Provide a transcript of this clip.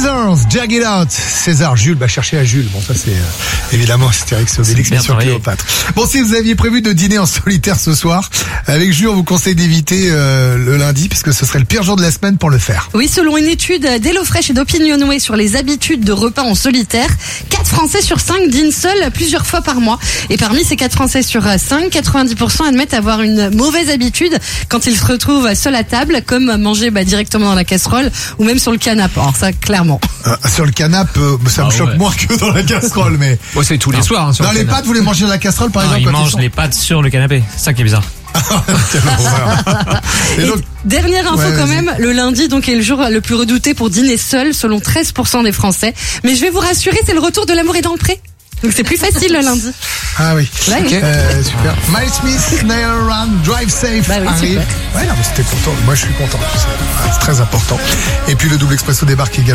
Scissors, Jag It Out. César, Jules, chercher à Jules. Bon, ça c'est évidemment Astérix Obélix sur Cléopâtre. Bon, si vous aviez prévu de dîner en solitaire ce soir, avec Jules, on vous conseille d'éviter le lundi, puisque ce serait le pire jour de la semaine pour le faire. Oui, selon une étude d'HelloFresh et d'Opinionway sur les habitudes de repas en solitaire, 4 Français sur 5 dînent seuls plusieurs fois par mois. Et parmi ces 4 Français sur 5, 90% admettent avoir une mauvaise habitude quand ils se retrouvent seuls à table, comme manger directement dans la casserole ou même sur le canapé. Alors ça, clairement. Sur le canapé, ça me choque moins que dans la casserole, mais... Ouais, c'est tous les soirs. Dans les pâtes, vous les mangez dans la casserole, par exemple? Ils mangent les pâtes sur le canapé. C'est ça qui est bizarre. Et donc, dernière info quand même, le lundi donc est le jour le plus redouté pour dîner seul, selon 13% des Français. Mais je vais vous rassurer, c'est le retour de l'amour est dans le pré. Donc c'est plus facile le lundi. Ah oui. Là, okay. Super. Miles Smith, Nail Run, Drive Safe. Oui, arrive. Super. Ouais, non, mais c'était pourtant. Moi, je suis content. C'est très important. Et puis le double expresso débarque également.